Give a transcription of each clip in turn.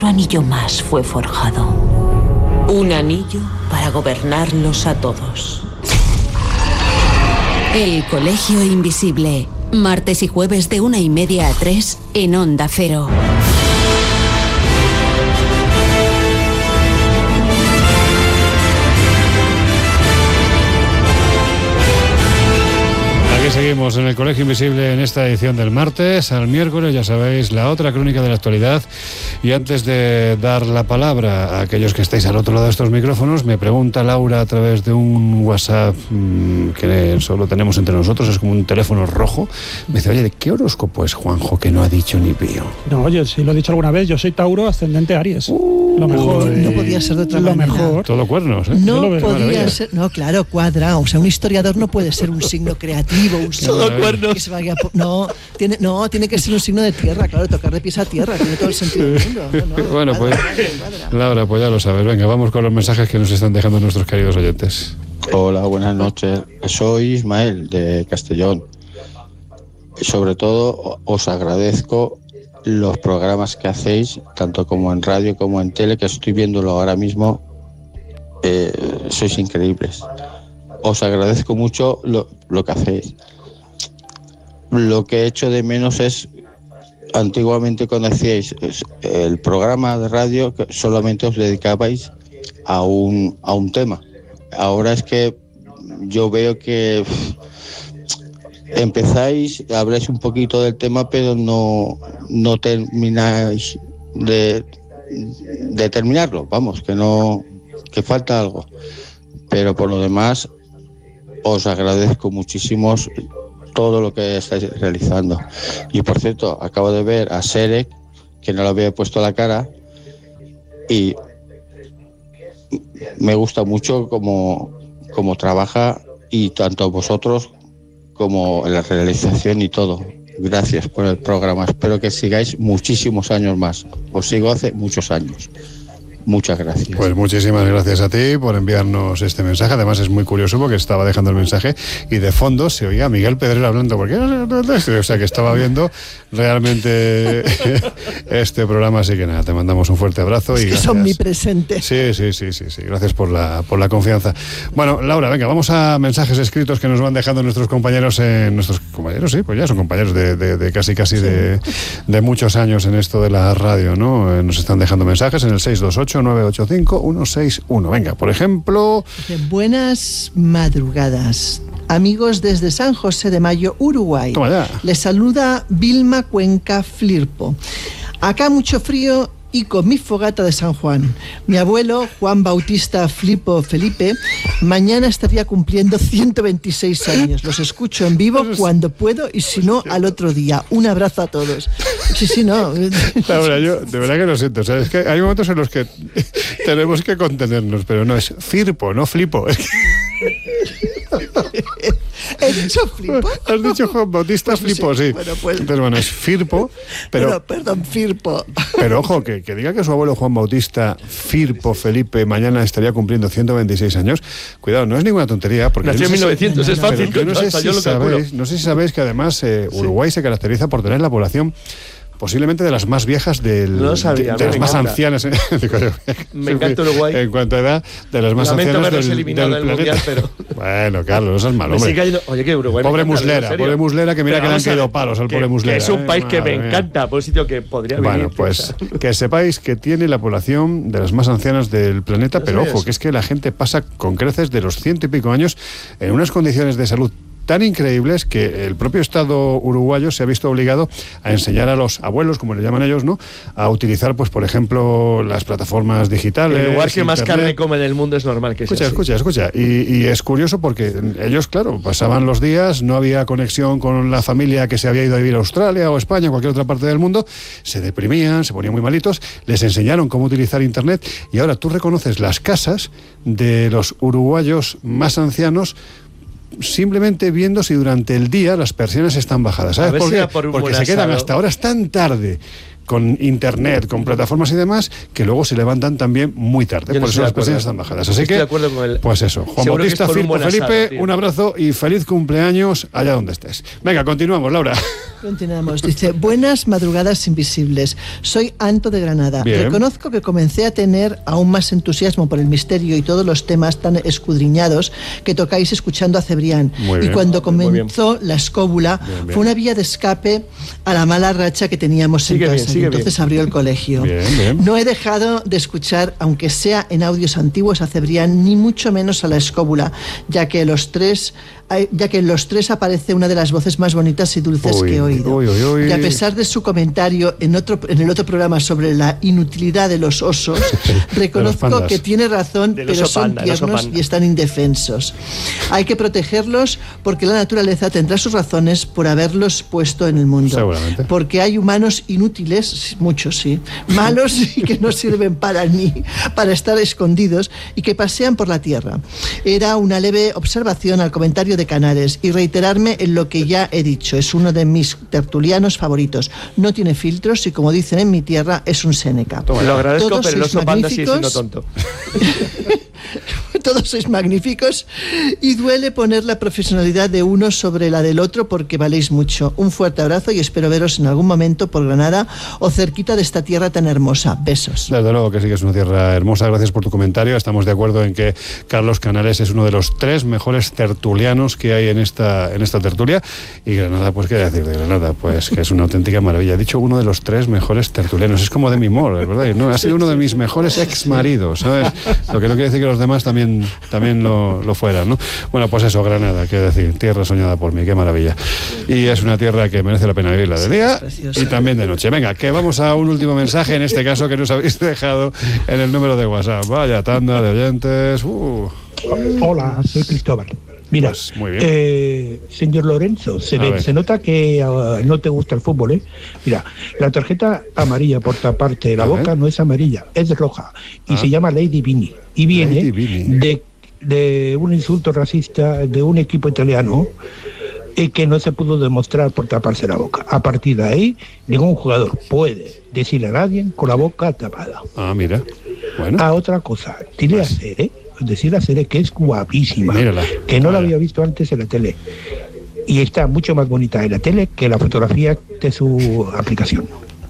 Otro anillo más fue forjado. Un anillo para gobernarlos a todos. El Colegio Invisible. Martes y jueves de 1:30 a 3 en Onda Cero. Seguimos en el Colegio Invisible en esta edición del martes. Al miércoles, ya sabéis, la otra crónica de la actualidad. Y antes de dar la palabra a aquellos que estáis al otro lado de estos micrófonos, me pregunta Laura a través de un WhatsApp que solo tenemos entre nosotros, es como un teléfono rojo. Me dice, oye, ¿de qué horóscopo es Juanjo que no ha dicho ni pío? No, oye, sí lo he dicho alguna vez, yo soy Tauro, ascendente Aries. Lo mejor. No podía ser de otra manera. Lo mejor. Todo cuernos, ¿eh? No podía ser. No, claro, cuadra. O sea, un historiador no puede ser un signo creativo, un signo todo cuernos. Que se vaya tiene que ser un signo de tierra, claro, tocar de pies a tierra, tiene todo el sentido del mundo. Bueno, pues, Laura, pues ya lo sabes. Venga, vamos con los mensajes que nos están dejando nuestros queridos oyentes. Hola, buenas noches. Soy Ismael, de Castellón. Sobre todo, os agradezco los programas que hacéis, tanto como en radio como en tele, que estoy viéndolo ahora mismo. Sois increíbles. Os agradezco mucho lo que hacéis. Lo que echo de menos es, antiguamente cuando hacíais el programa de radio, que solamente os dedicabais a un tema. Ahora es que yo veo que empezáis, habláis un poquito del tema, pero no termináis de terminarlo. Vamos, que falta algo. Pero por lo demás, os agradezco muchísimo todo lo que estáis realizando. Y por cierto, acabo de ver a Serek, que no le había puesto la cara, y me gusta mucho cómo trabaja, y tanto vosotros como en la realización y todo. Gracias por el programa. Espero que sigáis muchísimos años más. Os sigo hace muchos años. Muchas gracias. Pues muchísimas gracias a ti por enviarnos este mensaje. Además es muy curioso porque estaba dejando el mensaje y de fondo se oía a Miguel Pedrero hablando, porque o sea que estaba viendo realmente este programa. Así que nada, te mandamos un fuerte abrazo. Es y que gracias. son mi presente. Sí. Gracias por la confianza. Bueno, Laura, venga, vamos a mensajes escritos que nos van dejando nuestros compañeros. Sí, pues ya son compañeros de casi de muchos años en esto de la radio, ¿no? Nos están dejando mensajes en el 628-985-161. Venga, por ejemplo... Buenas madrugadas. Amigos desde San José de Mayo, Uruguay. Toma ya. Les saluda Vilma Cuenca Flirpo. Acá mucho frío y con mi fogata de San Juan. Mi abuelo, Juan Bautista Flipo Felipe, mañana estaría cumpliendo 126 años. Los escucho en vivo cuando puedo y si no, al otro día. Un abrazo a todos. Sí, no. Laura, yo de verdad que lo siento. O sea, es que hay momentos en los que tenemos que contenernos, pero no es Firpo, no Flipo. Es que... ¿He dicho Flipo? Has dicho Juan Bautista Flipo, sí. Bueno, pues... Entonces, bueno, es Firpo, pero... Perdón, Firpo. Pero ojo, que diga que su abuelo Juan Bautista Firpo Felipe mañana estaría cumpliendo 126 años. Cuidado, no es ninguna tontería. Porque nació en 1900, es fácil. Yo no sé si sabéis que además Uruguay se caracteriza por tener la población posiblemente de las más viejas de las más ancianas. Me encanta Uruguay. En cuanto a edad, de las más ancianas del planeta. Mundial, pero... Bueno, Carlos, no seas malo, hombre. Oye, que Uruguay pobre Muslera, que mira que le han caído palos al pobre Muslera. Es un país que me encanta, por un sitio que podría vivir. Bueno, pues que sepáis que tiene la población de las más ancianas del planeta, pero ojo, que es que la gente pasa con creces de los 100 y pico años en unas condiciones de salud tan increíbles que el propio Estado uruguayo se ha visto obligado a enseñar a los abuelos, como le llaman ellos, ¿no?, a utilizar, pues por ejemplo, las plataformas digitales. El lugar que Internet. Más carne come del mundo es normal que sea así. Escucha. Y es curioso porque ellos, claro, pasaban los días, no había conexión con la familia que se había ido a vivir a Australia o España o cualquier otra parte del mundo, se deprimían, se ponían muy malitos, les enseñaron cómo utilizar Internet y ahora tú reconoces las casas de los uruguayos más ancianos simplemente viendo si durante el día las persianas están bajadas. ¿Sabes por qué? Porque se quedan hasta horas tan tarde con internet, con plataformas y demás, que luego se levantan también muy tarde. Por eso las pensiones están bajadas. Así que, pues eso. Juan Bautista Firpo Felipe, un abrazo y feliz cumpleaños allá donde estés. Venga, continuamos, Laura. Continuamos. Dice, buenas madrugadas invisibles. Soy Anto de Granada. Bien. Reconozco que comencé a tener aún más entusiasmo por el misterio y todos los temas tan escudriñados que tocáis escuchando a Cebrián. Y cuando comenzó la escóbula, fue una vía de escape a la mala racha que teníamos en casa. Entonces abrió el colegio. No he dejado de escuchar, aunque sea en audios antiguos, a Cebrián, ni mucho menos a la escóbula, ya que en los tres aparece una de las voces más bonitas y dulces que he oído. Y a pesar de su comentario en el otro programa sobre la inutilidad de los osos, reconozco que tiene razón, pero son tiernos y están indefensos. Hay que protegerlos porque la naturaleza tendrá sus razones por haberlos puesto en el mundo. Seguramente. Porque hay humanos inútiles, muchos sí, malos y que no sirven para estar escondidos y que pasean por la tierra. Era una leve observación al comentario de Canales y reiterarme en lo que ya he dicho. Es uno de mis tertulianos favoritos. No tiene filtros y, como dicen en mi tierra, es un Séneca. Lo agradezco, todos pero el oso panda sigue siendo tonto. Todos sois magníficos y duele poner la profesionalidad de uno sobre la del otro porque valéis mucho. Un fuerte abrazo y espero veros en algún momento por Granada o cerquita de esta tierra tan hermosa. Besos. Desde luego que sí que es una tierra hermosa. Gracias por tu comentario. Estamos de acuerdo en que Carlos Canales es uno de los 3 mejores tertulianos que hay en esta tertulia. Y Granada, pues qué decir de Granada, pues que es una auténtica maravilla. He dicho uno de los 3 mejores tertulianos. Es como Demi Moore, ¿verdad? No, ha sido uno de mis mejores exmaridos, ¿sabes? Lo que no quiere decir que los demás también lo fueran, ¿no? Bueno, pues eso, Granada, quiero decir, tierra soñada por mí, qué maravilla. Y es una tierra que merece la pena vivirla de día y también de noche. Venga, que vamos a un último mensaje, en este caso que nos habéis dejado en el número de WhatsApp. Vaya tanda de oyentes. Hola, soy Cristóbal. Mira, pues, muy bien. Señor Lorenzo, se nota que no te gusta el fútbol, ¿eh? Mira, la tarjeta amarilla por taparte de la boca no es amarilla, es roja y se llama Lady Vini. Y viene de un insulto racista de un equipo italiano que no se pudo demostrar por taparse la boca. A partir de ahí, ningún jugador puede decirle a nadie con la boca tapada. Ah, mira. Bueno. Otra cosa, dile a Cere, decirle a Cere que es guapísima, mírala, que no la había visto antes en la tele. Y está mucho más bonita en la tele que la fotografía de su aplicación.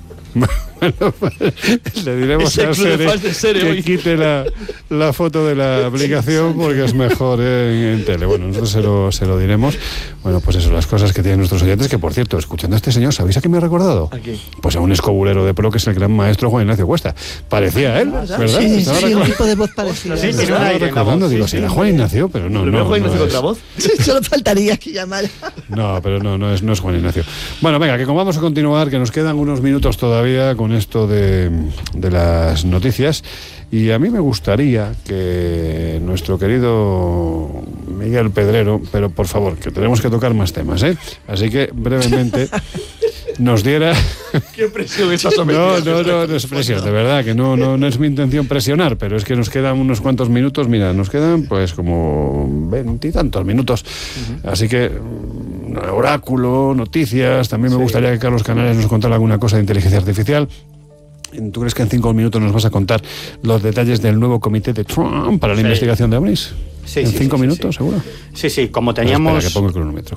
Bueno, le diremos a Sere que quite la foto de la aplicación porque es mejor en tele. Bueno, nosotros se lo diremos. Bueno, pues eso, las cosas que tienen nuestros oyentes, que por cierto, escuchando a este señor, ¿sabéis a qué me ha recordado? ¿A qué? Pues a un escobulero de pro que es el gran maestro Juan Ignacio Cuesta. Parecía él, ¿verdad? Sí, un tipo de voz parecida. Sí, tiene un aire recordando, digo, si era Juan Ignacio, pero no. ¿Lo veo Juan Ignacio con otra voz? Solo faltaría que llamara. No, pero no es Juan Ignacio. Bueno, venga, que como vamos a continuar, que nos quedan unos minutos todavía con esto de las noticias, y a mí me gustaría que nuestro querido Miguel Pedrero, pero por favor, que tenemos que tocar más temas, ¿eh? Así que brevemente nos diera... ¿Qué presión estás sometiendo? No es presión, de verdad, que no es mi intención presionar, pero es que nos quedan unos cuantos minutos, mira, nos quedan pues como 20 y tantos minutos, así que oráculo, noticias, también me gustaría que Carlos Canales nos contara alguna cosa de inteligencia artificial. ¿Tú crees que en 5 minutos nos vas a contar los detalles del nuevo comité de Trump para la investigación de ovnis? ¿En 5 minutos, seguro? Sí, como teníamos... Espera, que pongo el cronómetro.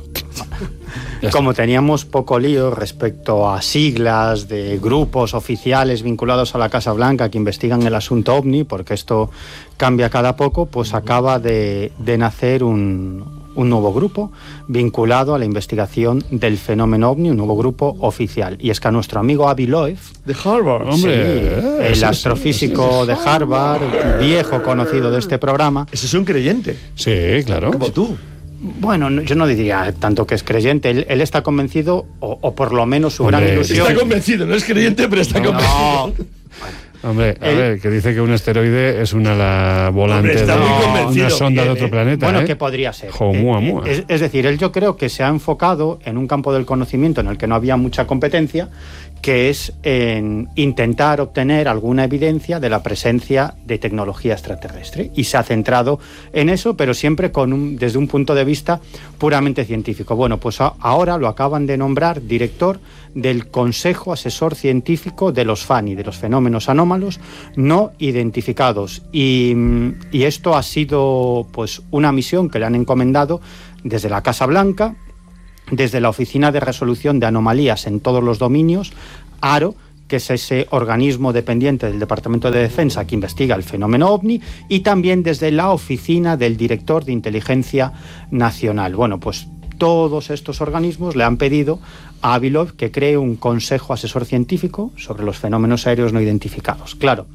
Como teníamos poco lío respecto a siglas de grupos oficiales vinculados a la Casa Blanca que investigan el asunto OVNI, porque esto cambia cada poco, pues acaba de nacer un nuevo grupo vinculado a la investigación del fenómeno OVNI, un nuevo grupo oficial. Y es que a nuestro amigo Avi Loeb, de Harvard, hombre, el astrofísico de Harvard, viejo conocido de este programa. Ese es un creyente. Sí, claro. Como tú. Bueno, yo no diría tanto que es creyente. Él está convencido, o por lo menos su gran ilusión... Está convencido, no es creyente, pero está convencido. Hombre, a ver, que dice que un asteroide es una volante de una sonda de otro planeta. Bueno, que podría ser. Es decir, él yo creo que se ha enfocado en un campo del conocimiento en el que no había mucha competencia, que es en intentar obtener alguna evidencia de la presencia de tecnología extraterrestre. Y se ha centrado en eso, pero siempre desde un punto de vista puramente científico. Bueno, pues ahora lo acaban de nombrar director del Consejo Asesor Científico de los FANI, de los fenómenos anómalos no identificados. Y esto ha sido pues una misión que le han encomendado desde la Casa Blanca, desde la Oficina de Resolución de Anomalías en todos los dominios, ARO, que es ese organismo dependiente del Departamento de Defensa que investiga el fenómeno OVNI, y también desde la Oficina del Director de Inteligencia Nacional. Bueno, pues todos estos organismos le han pedido a Avilov que cree un consejo asesor científico sobre los fenómenos aéreos no identificados. Claro,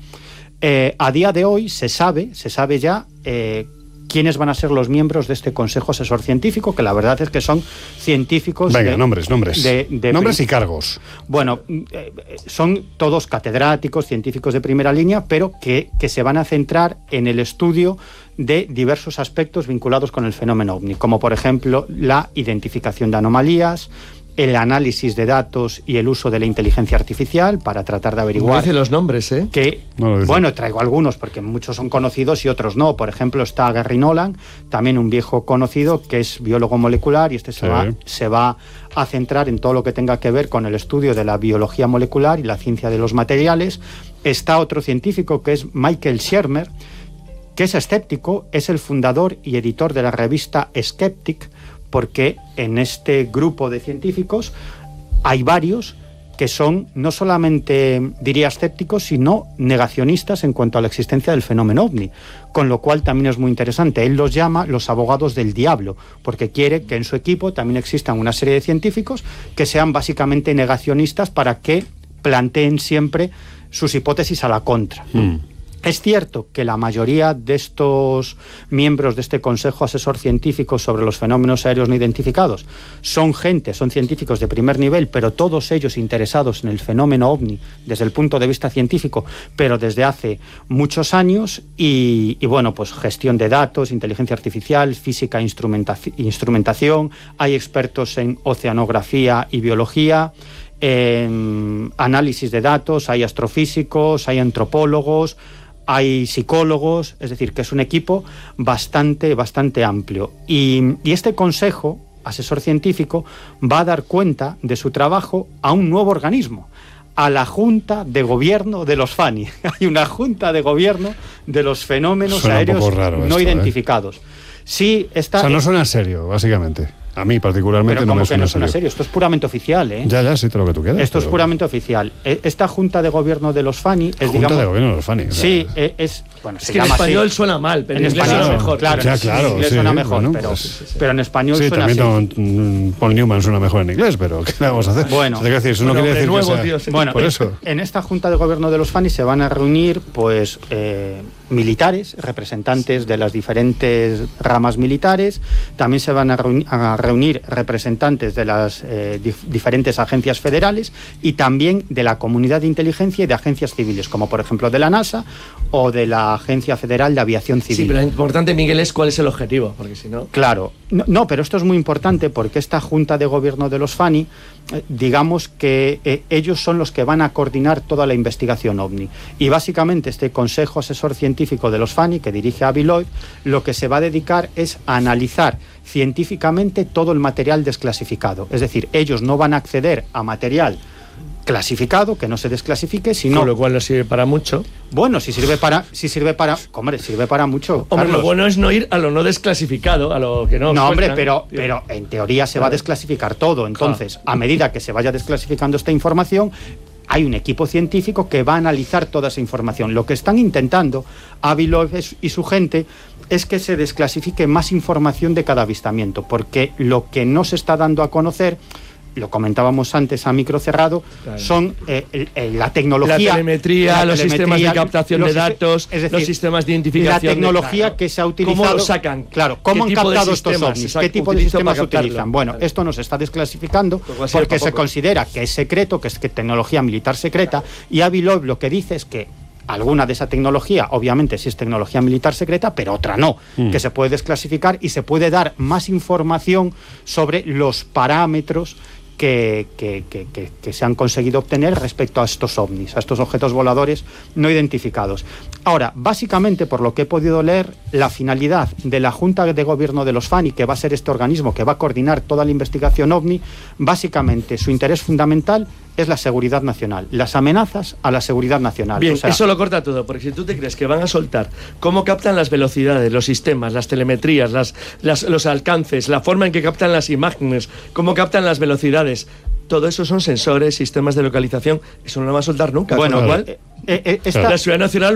a día de hoy se sabe ya quiénes van a ser los miembros de este Consejo Asesor Científico, que la verdad es que son científicos... Venga, nombres. Nombres y cargos. Bueno, son todos catedráticos, científicos de primera línea, pero que se van a centrar en el estudio de diversos aspectos vinculados con el fenómeno OVNI, como por ejemplo la identificación de anomalías, el análisis de datos y el uso de la inteligencia artificial para tratar de averiguar... No dice los nombres, ¿eh? Bueno, traigo algunos porque muchos son conocidos y otros no. Por ejemplo, está Gary Nolan, también un viejo conocido que es biólogo molecular, y se va a centrar en todo lo que tenga que ver con el estudio de la biología molecular y la ciencia de los materiales. Está otro científico que es Michael Shermer, que es escéptico, es el fundador y editor de la revista Skeptic, porque en este grupo de científicos hay varios que son no solamente, diría, escépticos, sino negacionistas en cuanto a la existencia del fenómeno OVNI, con lo cual también es muy interesante. Él los llama los abogados del diablo, porque quiere que en su equipo también existan una serie de científicos que sean básicamente negacionistas para que planteen siempre sus hipótesis a la contra. Es cierto que la mayoría de estos miembros de este Consejo Asesor Científico sobre los fenómenos aéreos no identificados son científicos de primer nivel, pero todos ellos interesados en el fenómeno OVNI desde el punto de vista científico, pero desde hace muchos años, y bueno, pues gestión de datos, inteligencia artificial, física e instrumentación, hay expertos en oceanografía y biología, análisis de datos, hay astrofísicos, hay antropólogos, hay psicólogos, es decir, que es un equipo bastante amplio. Y este Consejo Asesor Científico va a dar cuenta de su trabajo a un nuevo organismo, a la Junta de Gobierno de los FANI. Hay una Junta de Gobierno de los fenómenos aéreos no identificados. Sí, está... O sea, no suena serio, básicamente. A mí particularmente no me suena serio. Esto es puramente oficial, ¿eh? Ya, sí, todo lo que tú quieras. Esto es puramente oficial. Esta Junta de Gobierno de los FANI es, Junta de Gobierno de los FANI. Sí, es... Bueno, es que en español suena mal, pero en inglés suena mejor. Claro, en inglés suena mejor, bueno, pero en español suena así. Sí, también Paul Newman suena mejor en inglés, pero ¿qué le vamos a hacer? Bueno, eso no quiere decir que sea... Bueno, por eso. En esta Junta de Gobierno de los FANI se van a reunir, pues, militares, representantes de las diferentes ramas militares, también se van a reunir representantes de las diferentes agencias federales y también de la comunidad de inteligencia y de agencias civiles, como por ejemplo de la NASA o de la Agencia Federal de Aviación Civil. Sí, pero lo importante, Miguel, es cuál es el objetivo, porque si no... Claro, no, pero esto es muy importante porque esta Junta de Gobierno de los FANI, digamos que ellos son los que van a coordinar toda la investigación OVNI. Y básicamente este Consejo Asesor Científico de los FANI, que dirige Avi Loeb, lo que se va a dedicar es a analizar científicamente todo el material desclasificado. Es decir, ellos no van a acceder a material clasificado, que no se desclasifique, sino... Con lo cual no sirve para mucho. Bueno, si sirve para mucho. Hombre, Carlos, lo bueno es no ir a lo no desclasificado, a lo que no... No, hombre, pero en teoría se va a desclasificar todo. Entonces, a medida que se vaya desclasificando esta información, hay un equipo científico que va a analizar toda esa información. Lo que están intentando Avi Loeb y su gente es que se desclasifique más información de cada avistamiento, porque lo que no se está dando a conocer, lo comentábamos antes a micro cerrado, claro, son la tecnología, la telemetría, los sistemas de captación de datos, es decir, los sistemas de identificación, la tecnología que se ha utilizado. ¿Cómo lo sacan? Claro, ¿cómo han captado estos ovnis? ¿Qué tipo de sistemas utilizan? Bueno, esto nos está desclasificando porque se considera que es secreto, que es tecnología militar secreta, y Avi Loeb lo que dice es que alguna de esa tecnología, obviamente sí es tecnología militar secreta, pero otra no, que se puede desclasificar y se puede dar más información sobre los parámetros que se han conseguido obtener respecto a estos ovnis, a estos objetos voladores no identificados. Ahora, básicamente, por lo que he podido leer, la finalidad de la Junta de Gobierno de los FANI, que va a ser este organismo que va a coordinar toda la investigación ovni, básicamente su interés fundamental es la seguridad nacional, las amenazas a la seguridad nacional. Bien, o sea, eso lo corta todo, porque si tú te crees que van a soltar cómo captan las velocidades, los sistemas, las telemetrías, los alcances, la forma en que captan las imágenes, cómo captan las velocidades, todo eso son sensores, sistemas de localización, eso no lo va a soltar nunca. Bueno, con lo cual, la Seguridad Nacional